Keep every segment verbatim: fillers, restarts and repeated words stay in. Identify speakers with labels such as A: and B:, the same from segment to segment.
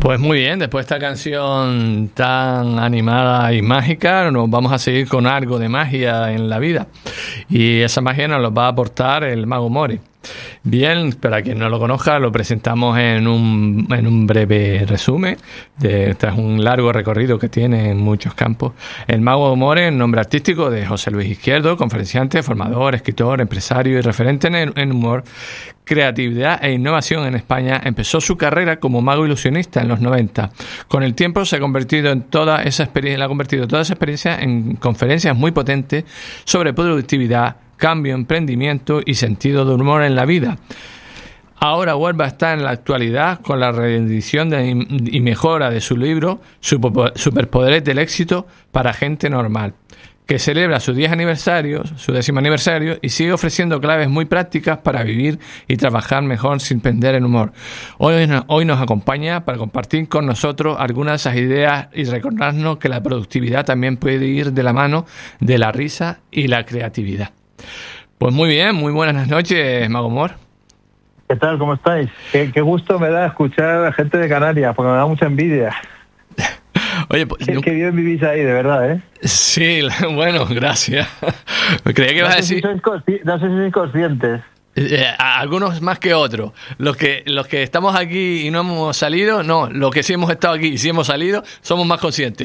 A: Pues muy bien, después de esta canción tan animada y mágica, nos vamos a seguir con algo de magia en la vida. Y esa magia nos lo va a aportar el Mago Mori. Bien, para quien no lo conozca, lo presentamos en un, en un breve resumen, de, tras un largo recorrido que tiene en muchos campos. El Mago Mori, el nombre artístico de José Luis Izquierdo, conferenciante, formador, escritor, empresario y referente en, en humor, creatividad e innovación en España. Empezó su carrera como mago ilusionista en los noventa. Con el tiempo se ha convertido en toda esa experiencia, ha convertido toda esa experiencia en conferencias muy potentes sobre productividad, cambio, emprendimiento y sentido de humor en la vida. Ahora vuelve a estar en la actualidad con la reedición de, y mejora de su libro Superpoderes del éxito para gente normal, que celebra su diez aniversario, su décimo aniversario, y sigue ofreciendo claves muy prácticas para vivir y trabajar mejor sin perder el humor. Hoy, hoy nos acompaña para compartir con nosotros algunas de esas ideas y recordarnos que la productividad también puede ir de la mano de la risa y la creatividad. Pues muy bien, muy buenas noches, Mago Mor.
B: ¿Qué tal? ¿Cómo estáis? Qué, qué gusto me da escuchar a la gente de Canarias, porque me da mucha envidia.
A: Oye, pues,
B: qué,
A: no...
B: qué bien vivís ahí, de verdad, ¿eh?
A: Sí, bueno, gracias. Creía que
B: no
A: ibas a
B: sé
A: decir...
B: Si sois consci... No sé si sois conscientes.
A: Eh, algunos más que otros. Los que los que estamos aquí y no hemos salido, no. Los que sí hemos estado aquí y sí hemos salido, somos más conscientes.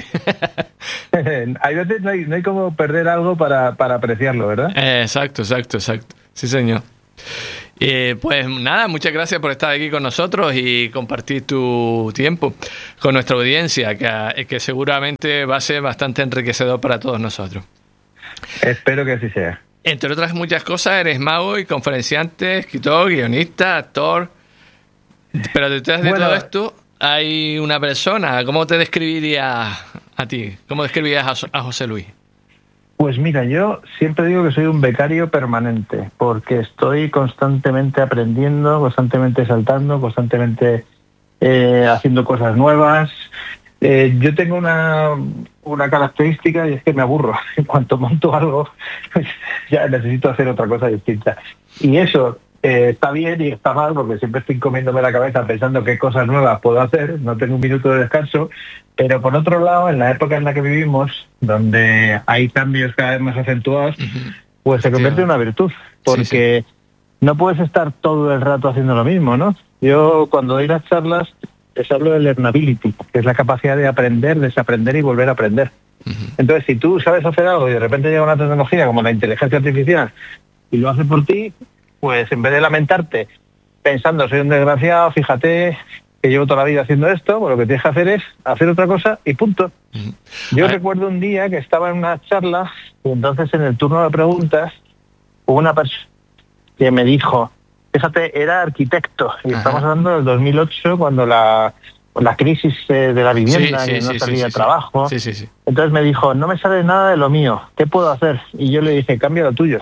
B: Hay veces no hay, no hay como perder algo para, para apreciarlo, ¿verdad?
A: Eh, exacto, exacto, exacto. Sí, señor. Eh, pues nada, muchas gracias por estar aquí con nosotros y compartir tu tiempo con nuestra audiencia, que, que seguramente va a ser bastante enriquecedor para todos nosotros.
B: Espero que así sea.
A: Entre otras muchas cosas, eres mago y conferenciante, escritor, guionista, actor. Pero detrás de bueno, todo esto hay una persona. ¿Cómo te describirías a ti? ¿Cómo describirías a José Luis?
B: Pues mira, yo siempre digo que soy un becario permanente, porque estoy constantemente aprendiendo, constantemente saltando, constantemente eh, haciendo cosas nuevas. Eh, yo tengo una, una característica y es que me aburro. En cuanto monto algo, pues ya necesito hacer otra cosa distinta. Y eso eh, está bien y está mal, porque siempre estoy comiéndome la cabeza pensando qué cosas nuevas puedo hacer. No tengo un minuto de descanso. Pero por otro lado, en la época en la que vivimos, donde hay cambios cada vez más acentuados, uh-huh. pues se convierte sí, en una virtud. Porque sí, sí. no puedes estar todo el rato haciendo lo mismo, ¿no? Yo cuando doy las charlas les hablo de learnability, que es la capacidad de aprender, desaprender y volver a aprender. Uh-huh. Entonces, si tú sabes hacer algo y de repente llega una tecnología como la inteligencia artificial y lo hace por ti, pues en vez de lamentarte pensando soy un desgraciado, fíjate que llevo toda la vida haciendo esto, pues lo que tienes que hacer es hacer otra cosa y punto. Uh-huh. Yo Ay. recuerdo un día que estaba en una charla y entonces en el turno de preguntas hubo una persona que me dijo, fíjate, era arquitecto, y Ajá. estamos hablando del dos mil ocho, cuando la, la crisis eh, de la vivienda, sí, sí, que no sí, salía sí, sí, trabajo.
A: Sí, sí, sí.
B: Entonces me dijo, no me sale nada de lo mío, ¿qué puedo hacer? Y yo le dije, cambia lo tuyo.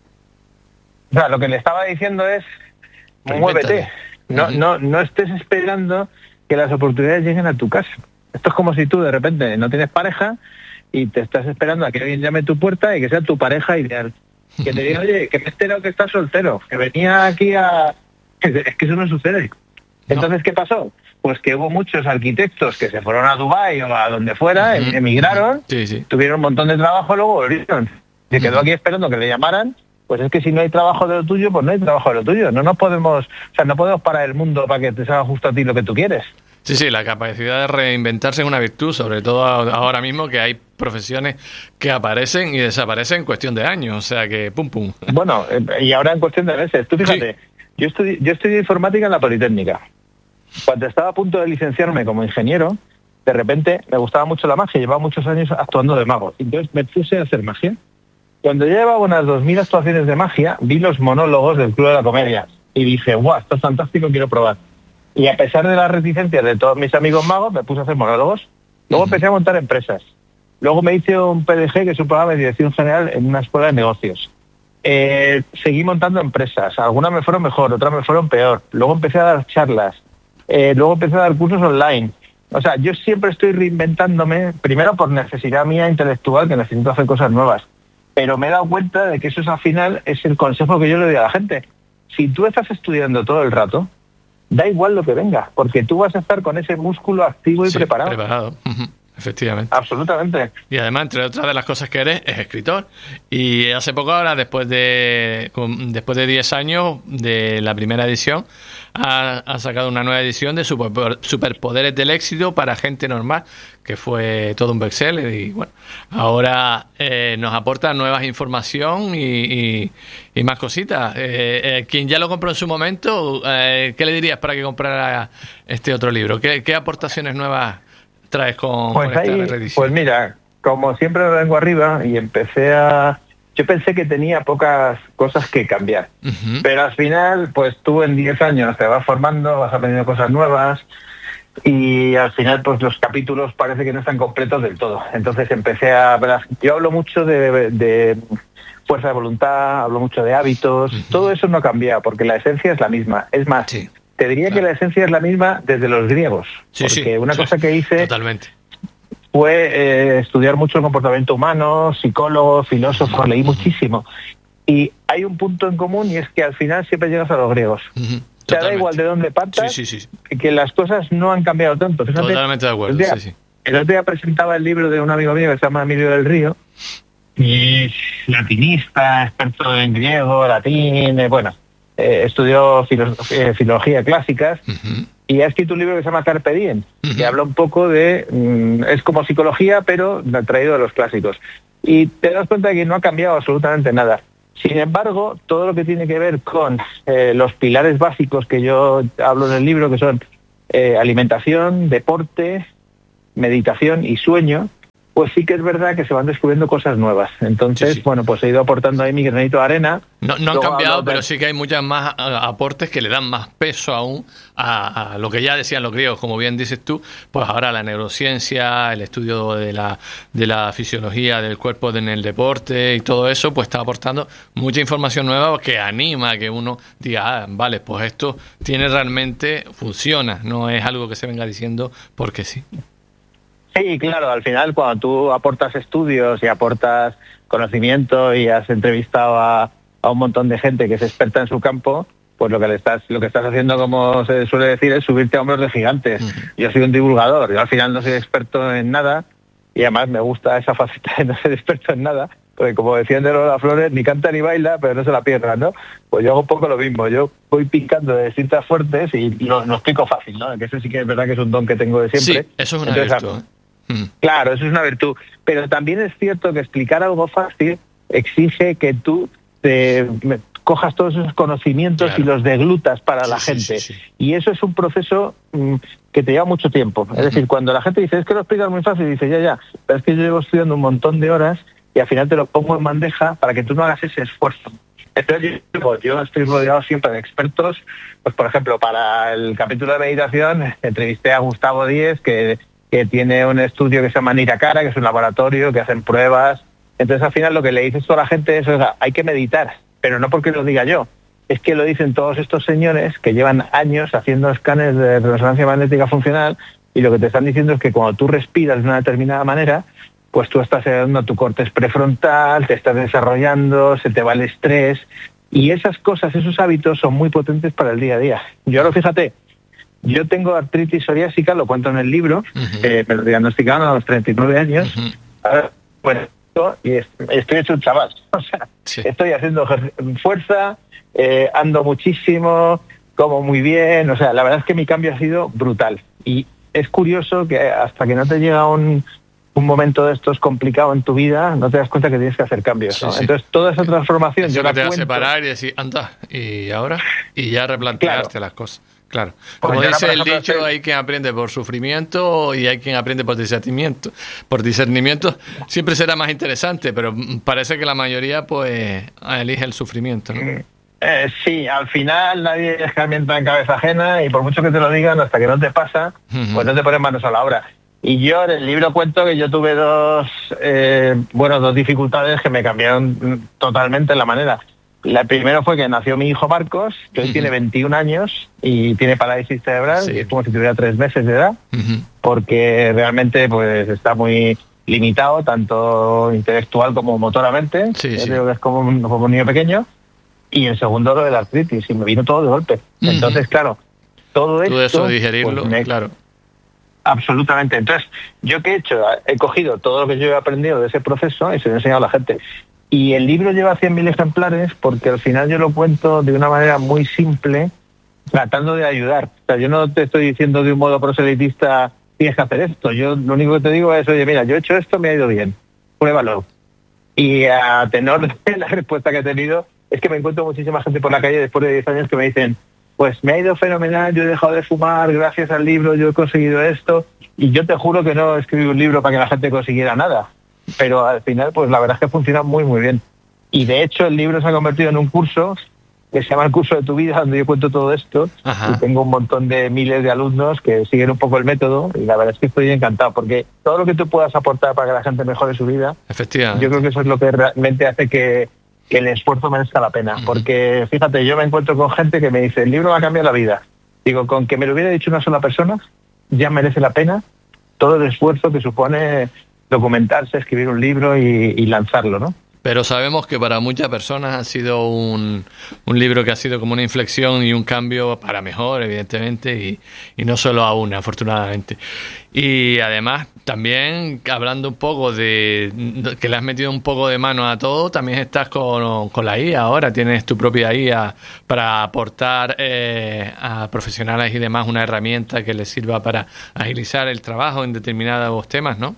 B: O sea, lo que le estaba diciendo es, muévete, no, uh-huh. no, no estés esperando que las oportunidades lleguen a tu casa. Esto es como si tú de repente no tienes pareja y te estás esperando a que alguien llame a tu puerta y que sea tu pareja ideal. Que te diga, oye, que me he enterado que estás soltero, que venía aquí a... Es que eso no sucede. Entonces, no. ¿qué pasó? Pues que hubo muchos arquitectos que se fueron a Dubái o a donde fuera, uh-huh. emigraron,
A: sí, sí.
B: tuvieron un montón de trabajo, luego volvieron. Se uh-huh. quedó aquí esperando que le llamaran. Pues es que si no hay trabajo de lo tuyo, pues no hay trabajo de lo tuyo. No nos podemos, o sea, no podemos parar el mundo para que te salga justo a ti lo que tú quieres.
A: Sí, sí, la capacidad de reinventarse es una virtud, sobre todo ahora mismo que hay profesiones que aparecen y desaparecen en cuestión de años, o sea que pum pum.
B: Bueno, y ahora en cuestión de meses. Tú fíjate, sí. yo estudié, yo estudié informática en la Politécnica. Cuando estaba a punto de licenciarme como ingeniero, de repente me gustaba mucho la magia, llevaba muchos años actuando de mago. Entonces me puse a hacer magia. Cuando ya llevaba unas dos mil actuaciones de magia, vi los monólogos del Club de la Comedia y dije, guau, esto es fantástico, quiero probar. Y a pesar de las reticencias de todos mis amigos magos, me puse a hacer monólogos. Luego uh-huh. empecé a montar empresas. Luego me hice un P D G, que es un programa de dirección general en una escuela de negocios. Eh, seguí montando empresas. Algunas me fueron mejor, otras me fueron peor. Luego empecé a dar charlas. Eh, luego empecé a dar cursos online. O sea, yo siempre estoy reinventándome, primero por necesidad mía intelectual, que necesito hacer cosas nuevas. Pero me he dado cuenta de que eso es, al final es el consejo que yo le doy a la gente. Si tú estás estudiando todo el rato, da igual lo que venga, porque tú vas a estar con ese músculo activo y
A: sí,
B: preparado.
A: preparado. Efectivamente.
B: Absolutamente.
A: Y además, entre otras de las cosas que eres, es escritor. Y hace poco, ahora, después de después de diez años de la primera edición, ha, ha sacado una nueva edición de Super, Superpoderes del Éxito para Gente Normal, que fue todo un bestseller. Y bueno, ahora eh, nos aporta nuevas información y, y, y más cositas. Eh, eh, quien ya lo compró en su momento, eh, ¿qué le dirías para que comprara este otro libro? ¿Qué, qué aportaciones nuevas traes con,
B: pues
A: con esta
B: ahí,
A: reedición?
B: Pues mira, como siempre me vengo arriba y empecé a... Yo pensé que tenía pocas cosas que cambiar, uh-huh. pero al final, pues tú en diez años te vas formando, vas aprendiendo cosas nuevas y al final pues los capítulos parece que no están completos del todo. Entonces empecé a... Yo hablo mucho de, de fuerza de voluntad, hablo mucho de hábitos, uh-huh. todo eso no ha cambiado porque la esencia es la misma. Es más... Sí. Te diría claro. que la esencia es la misma desde los griegos, sí, porque sí, una sí, cosa que hice
A: totalmente.
B: fue eh, estudiar mucho el comportamiento humano, psicólogo, filósofo, leí muchísimo. Y hay un punto en común y es que al final siempre llegas a los griegos. Uh-huh. Te da igual de dónde partas, sí, sí, sí. que las cosas no han cambiado tanto. Fíjate,
A: totalmente de acuerdo,
B: el día,
A: sí, sí.
B: El otro día presentaba el libro de un amigo mío que se llama Emilio del Río, y es latinista, experto en griego, latín, eh, bueno... Eh, estudió filo- eh, filología clásicas uh-huh. y ha escrito un libro que se llama Carpe Diem, uh-huh. que habla un poco de... Mm, es como psicología, pero traído de los clásicos. Y te das cuenta de que no ha cambiado absolutamente nada. Sin embargo, todo lo que tiene que ver con eh, los pilares básicos que yo hablo en el libro, que son eh, alimentación, deporte, meditación y sueño, pues sí que es verdad que se van descubriendo cosas nuevas. Entonces, sí, sí. bueno, pues he ido aportando ahí mi granito de arena.
A: No, no han cambiado, pero sí que hay muchas más aportes que le dan más peso aún a, a lo que ya decían los griegos, como bien dices tú, pues ahora la neurociencia, el estudio de la, de la fisiología del cuerpo en el deporte y todo eso, pues está aportando mucha información nueva que anima a que uno diga, ah, vale, pues esto tiene realmente, funciona, no es algo que se venga diciendo porque sí.
B: Sí, claro, al final cuando tú aportas estudios y aportas conocimiento y has entrevistado a, a un montón de gente que es experta en su campo, pues lo que le estás lo que estás haciendo, como se suele decir, es subirte a hombros de gigantes. Uh-huh. Yo soy un divulgador, yo al final no soy experto en nada y además me gusta esa faceta de no ser experto en nada, porque como decían de Lola Flores, ni canta ni baila, pero no se la pierda, ¿no? Pues yo hago un poco lo mismo, yo voy picando de cintas fuertes y lo, lo explico fácil, ¿no? Que eso sí que es verdad que es un don que tengo de siempre.
A: Sí, eso es una Entonces, virtud, ¿eh?
B: Claro, eso es una virtud, pero también es cierto que explicar algo fácil exige que tú te cojas todos esos conocimientos claro. y los deglutas para sí, la gente. Sí, sí, sí. Y eso es un proceso mmm, que te lleva mucho tiempo. Es uh-huh. decir, cuando la gente dice, es que lo explicas muy fácil, dice, ya, ya, pero es que yo llevo estudiando un montón de horas y al final te lo pongo en bandeja para que tú no hagas ese esfuerzo. Entonces yo, yo estoy rodeado siempre de expertos. Pues por ejemplo, para el capítulo de meditación entrevisté a Gustavo Díez, que que tiene un estudio que se llama Niracara, que es un laboratorio que hacen pruebas. Entonces, al final, lo que le dices a la gente es, oiga, hay que meditar, pero no porque lo diga yo, es que lo dicen todos estos señores que llevan años haciendo escáneres de resonancia magnética funcional y lo que te están diciendo es que cuando tú respiras de una determinada manera, pues tú estás ayudando a tu córtex prefrontal, te estás desarrollando, se te va el estrés, y esas cosas, esos hábitos son muy potentes para el día a día. Yo ahora, fíjate, yo tengo artritis psoriásica, lo cuento en el libro, uh-huh. eh, me lo diagnosticaron a los treinta y nueve años, uh-huh. ahora, bueno, y estoy hecho un chaval, o sea, sí. estoy haciendo fuerza, eh, ando muchísimo, como muy bien, o sea, la verdad es que mi cambio ha sido brutal, y es curioso que hasta que no te llega un, un momento de estos complicado en tu vida, no te das cuenta que tienes que hacer cambios, sí, ¿no? Sí. Entonces, toda esa transformación,
A: eso
B: yo
A: que
B: la
A: te
B: cuento...
A: hace parar y decir, anda, y ahora, y ya replantearte claro. las cosas. Claro, como
B: pues
A: dice
B: ahora,
A: el dicho,
B: ejemplo,
A: hay quien aprende por sufrimiento y hay quien aprende por discernimiento. Por discernimiento siempre será más interesante, pero parece que la mayoría pues elige el sufrimiento, ¿no?
B: Eh, sí, al final nadie escarmienta en cabeza ajena y por mucho que te lo digan, hasta que no te pasa, uh-huh. pues no te pones manos a la obra. Y yo en el libro cuento que yo tuve dos, eh, bueno, dos dificultades que me cambiaron totalmente la manera. La primera fue que nació mi hijo Marcos, que hoy uh-huh. tiene veintiún años y tiene parálisis cerebral, sí. y es como si tuviera tres meses de edad, uh-huh. porque realmente pues está muy limitado, tanto intelectual como motoramente. Sí, sí. Creo que es como un, como un niño pequeño. Y el segundo, lo de la artritis, y me vino todo de golpe. Uh-huh. Entonces, claro, todo,
A: todo
B: esto...
A: eso digerirlo,
B: pues me...
A: claro.
B: Absolutamente. Entonces, ¿yo qué he hecho? He cogido todo lo que yo he aprendido de ese proceso y se lo he enseñado a la gente. Y el libro lleva cien mil ejemplares porque al final yo lo cuento de una manera muy simple, tratando de ayudar. O sea, yo no te estoy diciendo de un modo proselitista, tienes que hacer esto. Yo lo único que te digo es, oye, mira, yo he hecho esto, me ha ido bien. Pruébalo. Y a tenor de la respuesta que he tenido, es que me encuentro muchísima gente por la calle después de diez años que me dicen, pues me ha ido fenomenal, yo he dejado de fumar, gracias al libro yo he conseguido esto, y yo te juro que no escribí un libro para que la gente consiguiera nada, pero al final pues la verdad es que funciona muy muy bien. Y de hecho el libro se ha convertido en un curso que se llama El Curso de tu Vida, donde yo cuento todo esto. Ajá. Y tengo un montón de miles de alumnos que siguen un poco el método, y la verdad es que estoy encantado, porque todo lo que tú puedas aportar para que la gente mejore su vida,
A: efectivamente,
B: yo creo que eso es lo que realmente hace que que el esfuerzo merezca la pena. Porque, fíjate, yo me encuentro con gente que me dice, el libro va a cambiar la vida. Digo, con que me lo hubiera dicho una sola persona, ya merece la pena todo el esfuerzo que supone documentarse, escribir un libro y, y lanzarlo, ¿no?
A: Pero sabemos que para muchas personas ha sido un, un libro que ha sido como una inflexión y un cambio para mejor, evidentemente, y, y no solo a una, afortunadamente. Y además, también hablando un poco de que le has metido un poco de mano a todo, también estás con, con la I A ahora, tienes tu propia I A para aportar eh, a profesionales y demás una herramienta que les sirva para agilizar el trabajo en determinados temas, ¿no?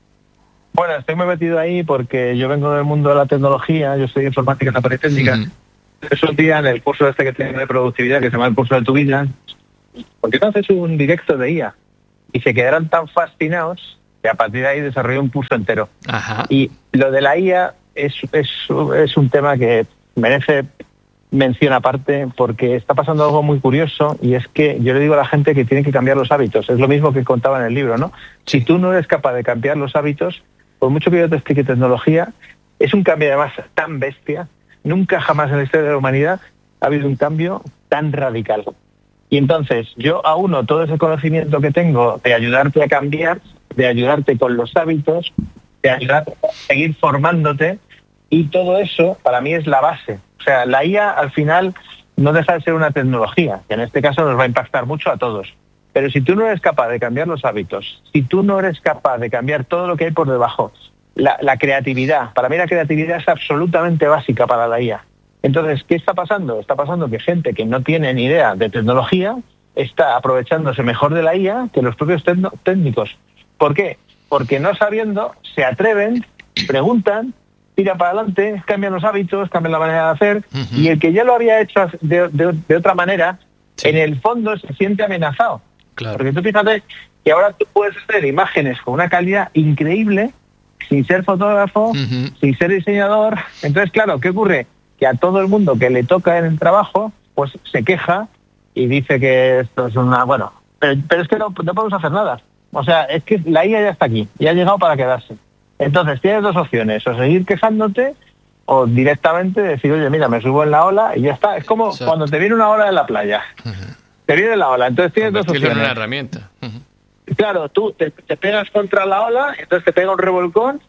B: Bueno, estoy muy metido ahí porque yo vengo del mundo de la tecnología, yo soy informática y técnica. Uh-huh. Eso un día en el curso este que tiene de productividad, que se llama El Curso de tu Vida, ¿por qué no haces un directo de I A? Y se quedaron tan fascinados que a partir de ahí desarrollé un curso entero.
A: Uh-huh.
B: Y lo de la I A es, es, es un tema que merece mención aparte porque está pasando algo muy curioso, y es que yo le digo a la gente que tienen que cambiar los hábitos. Es lo mismo que contaba en el libro, ¿no? Si tú no eres capaz de cambiar los hábitos, por mucho que yo te explique tecnología, es un cambio además tan bestia. Nunca jamás en la historia de la humanidad ha habido un cambio tan radical. Y entonces yo auno todo ese conocimiento que tengo de ayudarte a cambiar, de ayudarte con los hábitos, de ayudarte a seguir formándote, y todo eso para mí es la base. O sea, la I A al final no deja de ser una tecnología, que en este caso nos va a impactar mucho a todos. Pero si tú no eres capaz de cambiar los hábitos, si tú no eres capaz de cambiar todo lo que hay por debajo, la, la creatividad, para mí la creatividad es absolutamente básica para la I A. Entonces, ¿qué está pasando? Está pasando que gente que no tiene ni idea de tecnología está aprovechándose mejor de la I A que los propios tecno- técnicos. ¿Por qué? Porque no sabiendo, se atreven, preguntan, tiran para adelante, cambian los hábitos, cambian la manera de hacer, uh-huh. y el que ya lo había hecho de, de, de otra manera, sí. en el fondo se siente amenazado. Claro. Porque tú fíjate que ahora tú puedes hacer imágenes con una calidad increíble, sin ser fotógrafo, uh-huh. sin ser diseñador. Entonces, claro, ¿qué ocurre? Que a todo el mundo que le toca en el trabajo, pues se queja y dice que esto es una... Bueno, pero, pero es que no, no podemos hacer nada. O sea, es que la I A ya está aquí, y ha llegado para quedarse. Entonces tienes dos opciones, o seguir quejándote o directamente decir, oye, mira, me subo en la ola y ya está. Es como sí. cuando te viene una ola en la playa. Uh-huh. Te viene la ola, entonces tienes dos opciones.
A: En una herramienta. Uh-huh.
B: Claro, tú te, te pegas contra la ola, entonces te pega un revolcón,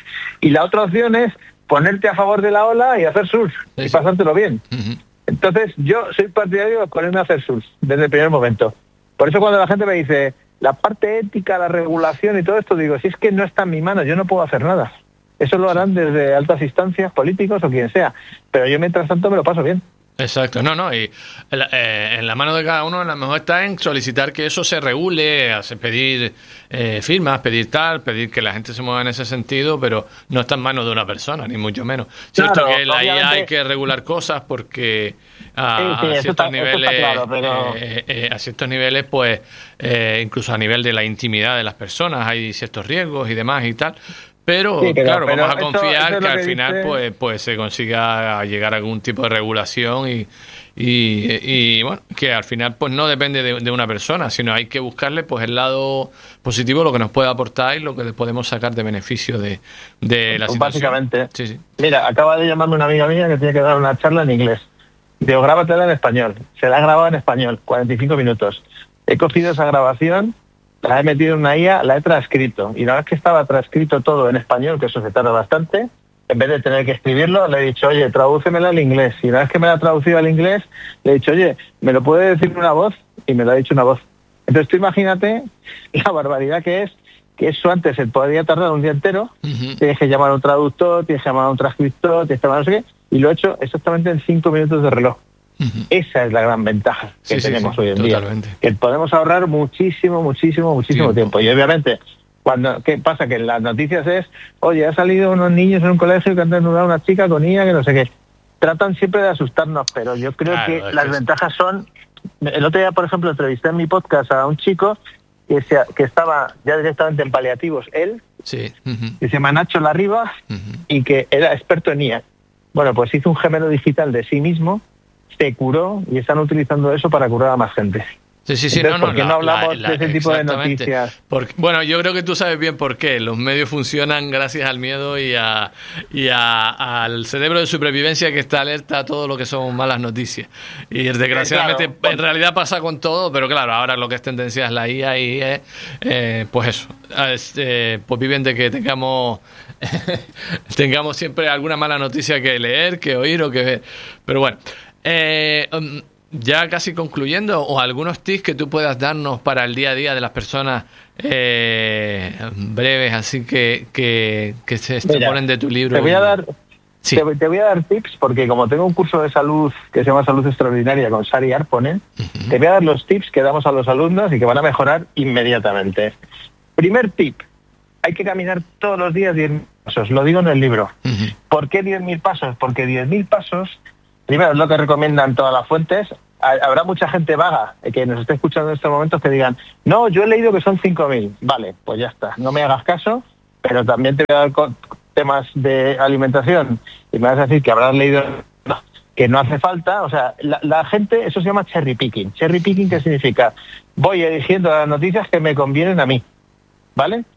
B: y la otra opción es ponerte a favor de la ola y hacer surf, sí, y pasártelo bien. Uh-huh. Entonces yo soy partidario de ponerme a hacer surf desde el primer momento. Por eso cuando la gente me dice la parte ética, la regulación y todo esto, digo, si es que no está en mi mano, yo no puedo hacer nada. Eso lo harán desde altas instancias, políticos o quien sea. Pero yo mientras tanto me lo paso bien.
A: Exacto, no, no, y eh, en la mano de cada uno a lo mejor está en solicitar que eso se regule, hacer, pedir eh, firmas, pedir tal, pedir que la gente se mueva en ese sentido, pero no está en manos de una persona, ni mucho menos. Cierto claro, que la I A hay que regular cosas porque a, sí, sí, a ciertos está, niveles, claro, pero... eh, eh, a ciertos niveles, pues, eh, incluso a nivel de la intimidad de las personas hay ciertos riesgos y demás y tal. Pero, sí, pero, claro, pero vamos a confiar eso, eso que al que final dice... pues pues se consiga llegar a algún tipo de regulación y, y, y bueno, que al final pues no depende de, de una persona, sino hay que buscarle pues el lado positivo, lo que nos puede aportar y lo que le podemos sacar de beneficio de, de la
B: pues
A: situación.
B: Básicamente.
A: Sí, sí.
B: Mira, acaba de llamarme una amiga mía que tiene que dar una charla en inglés. Digo, grábatela en español. Se la he grabado en español, cuarenta y cinco minutos. He cogido esa grabación, la he metido en una I A, la he transcrito. Y una vez que estaba transcrito todo en español, que eso se tarda bastante, en vez de tener que escribirlo, le he dicho, oye, tradúcemelo al inglés. Y una vez que me lo ha traducido al inglés, le he dicho, oye, ¿me lo puede decir una voz? Y me lo ha dicho una voz. Entonces tú imagínate la barbaridad que es, que eso antes se podría tardar un día entero, uh-huh. Tienes que llamar a un traductor, tienes que llamar a un transcriptor, tienes que llamar a no sé qué, y lo he hecho exactamente en cinco minutos de reloj. Uh-huh. Esa es la gran ventaja que sí, tenemos sí, sí, hoy en totalmente. Día. Que podemos ahorrar muchísimo, muchísimo, muchísimo tiempo. tiempo. Y obviamente, cuando ¿qué pasa? Que en las noticias es, oye, ha salido unos niños en un colegio que han desnudado a una chica con I A, que no sé qué. Tratan siempre de asustarnos, pero yo creo claro, que las que ventajas es... son... El otro día, por ejemplo, entrevisté en mi podcast a un chico que, se, que estaba ya directamente en paliativos, él,
A: sí. uh-huh.
B: que se llama Nacho Larriba, uh-huh. y que era experto en I A. Bueno, pues hizo un gemelo digital de sí mismo, se curó y están utilizando eso para curar a más gente.
A: Sí, sí, sí,
B: Entonces,
A: no, no,
B: ¿por qué
A: la,
B: no hablamos
A: la, la,
B: de ese tipo de noticias?
A: Porque, bueno, yo creo que tú sabes bien por qué. Los medios funcionan gracias al miedo y, a, y a, al cerebro de supervivencia que está alerta a todo lo que son malas noticias. Y desgraciadamente, claro, en realidad pasa con todo, pero claro, ahora lo que es tendencia es la I A y eh, eh, pues eso, es, eh, pues viven de que tengamos tengamos siempre alguna mala noticia que leer, que oír o que ver. Pero bueno, eh, um, ya casi concluyendo, o algunos tips que tú puedas darnos para el día a día de las personas eh, breves, así que, que, que se extraponen de tu libro.
B: Te voy a dar
A: sí.
B: te, te voy a dar tips porque como tengo un curso de salud que se llama Salud Extraordinaria con Sari Arponen, uh-huh. te voy a dar los tips que damos a los alumnos y que van a mejorar inmediatamente. Primer tip, hay que caminar todos los días diez mil pasos, lo digo en el libro. Uh-huh. ¿Por qué diez mil pasos? Porque diez mil pasos, primero es lo que recomiendan todas las fuentes. Habrá mucha gente vaga que nos esté escuchando en estos momentos que digan, no, yo he leído que son cinco mil. Vale, pues ya está, no me hagas caso, pero también te voy a dar temas de alimentación y me vas a decir que habrás leído que no hace falta. O sea, la, la gente, eso se llama cherry picking. Cherry picking, ¿qué significa? Voy eligiendo las noticias que me convienen a mí, ¿vale?